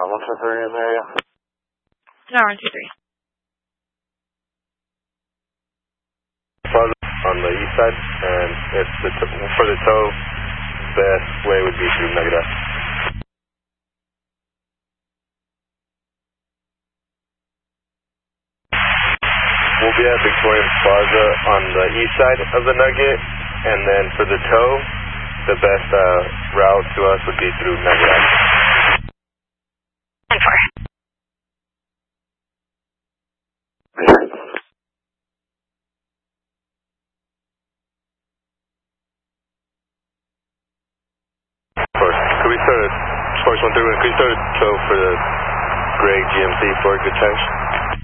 123 in the area. No, 123. On the east side, and for the tow, best way would be through Nugget F. We'll be at Victoria Plaza on the east side of the Nugget, and then for the tow, the best route to us would be through Nugget F. 10-4. Could we start a Sparks 131? Could we start a tow for the gray GMC for a good change?